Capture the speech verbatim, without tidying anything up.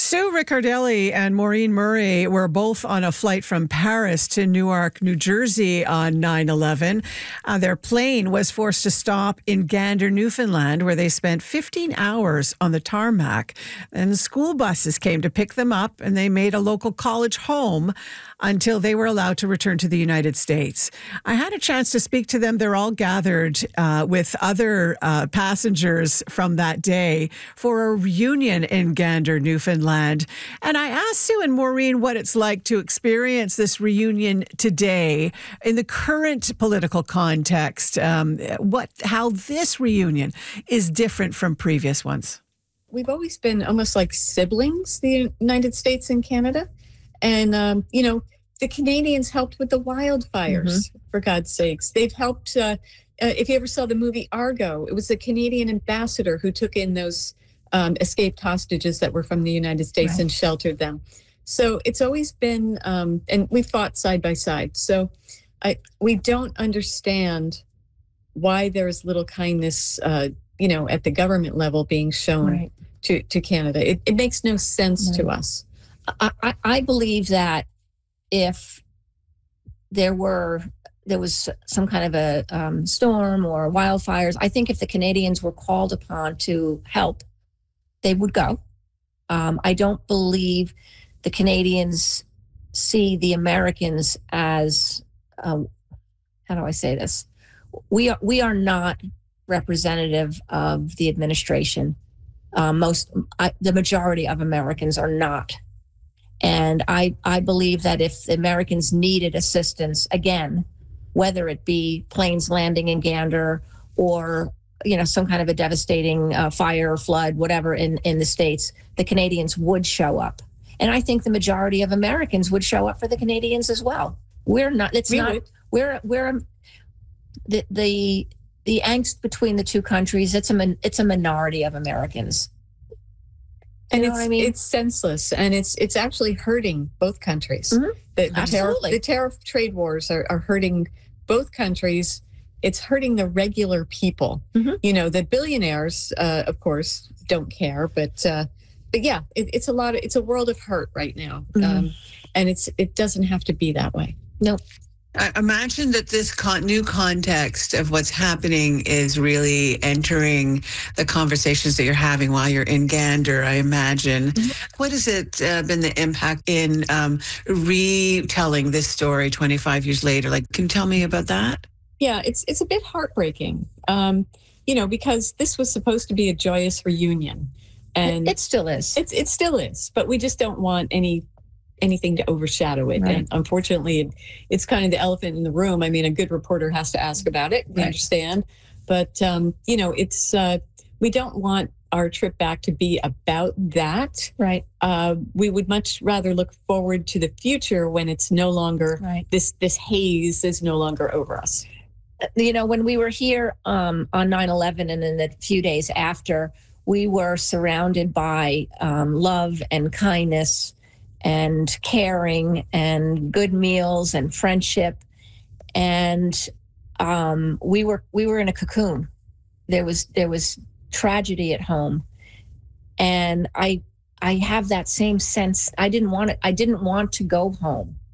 Sue Riccardelli and Maureen Murray were both on a flight from Paris to Newark, New Jersey on nine eleven. Uh, their plane was forced to stop in Gander, Newfoundland, where they spent fifteen hours on the tarmac. And school buses came to pick them up, and they made a local college home until they were allowed to return to the United States. I had a chance to speak to them. They're all gathered uh, with other uh, passengers from that day for a reunion in Gander, Newfoundland. And I asked Sue and Maureen what it's like to experience this reunion today in the current political context, um, what, how this reunion is different from previous ones. We've always been almost like siblings, the United States and Canada. And, um, you know, the Canadians helped with the wildfires, mm-hmm. for God's sakes. They've helped, uh, uh, if you ever saw the movie Argo, it was the Canadian ambassador who took in those um, escaped hostages that were from the United States right. and sheltered them. So it's always been, um, and we fought side by side. So I, we don't understand why there is little kindness, uh, you know, at the government level being shown right. to, to Canada. It, it makes no sense right. to us. I, I believe that if there were there was some kind of a um, storm or wildfires, I think if the Canadians were called upon to help, they would go. Um, I don't believe the Canadians see the Americans as uh, how do I say this? We are we are not representative of the administration. Uh, most I, the majority of Americans are not. And I, I believe that if the Americans needed assistance, again, whether it be planes landing in Gander or, you know, some kind of a devastating uh, fire or flood, whatever in, in the States, the Canadians would show up. And I think the majority of Americans would show up for the Canadians as well. We're not, it's we not, would. we're, we're, the, the, the angst between the two countries, it's a, it's a minority of Americans. And you know it's I mean? it's senseless, and it's it's actually hurting both countries. Mm-hmm. The, the, tariff, Absolutely. the tariff trade wars are, are hurting both countries. It's hurting the regular people. Mm-hmm. You know, the billionaires, uh, of course, don't care, but uh, but yeah, it, it's a lot. Of, it's a world of hurt right now, mm-hmm. um, and it's it doesn't have to be that way. Nope. I imagine that this con- new context of what's happening is really entering the conversations that you're having while you're in Gander, I imagine. Mm-hmm. What has it uh, been the impact in um, retelling this story twenty-five years later? Like, can you tell me about that? Yeah, it's it's a bit heartbreaking, um, you know, because this was supposed to be a joyous reunion. And it, it still is. It's, it still is, but we just don't want any anything to overshadow it. Right. And unfortunately, it, it's kind of the elephant in the room. I mean, a good reporter has to ask about it. We right. understand. But, um, you know, it's uh, we don't want our trip back to be about that. Right. Uh, we would much rather look forward to the future when it's no longer, right. this, this haze is no longer over us. You know, when we were here um, on nine eleven and in the few days after, we were surrounded by um, love and kindness and caring and good meals and friendship. And um, we were we were in a cocoon. There was there was tragedy at home. And I I have that same sense. I didn't want it, I didn't want to go home.